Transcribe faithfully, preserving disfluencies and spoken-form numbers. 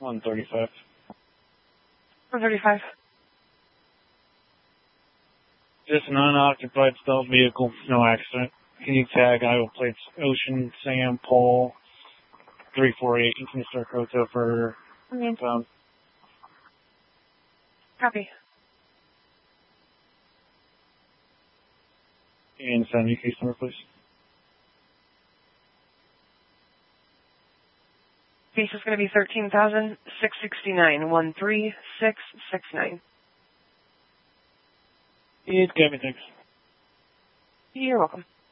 one thirty-five. one thirty-five. Just an unoccupied stealth vehicle, no accident. Can you tag Iowa plates Ocean Sam Paul three four eight Mister Hotel for Mm-hmm. pound? Copy. And send me case number, please. Case is going to be thirteen thousand six sixty-nine. one three six six nine. It's got me, thanks. You're welcome.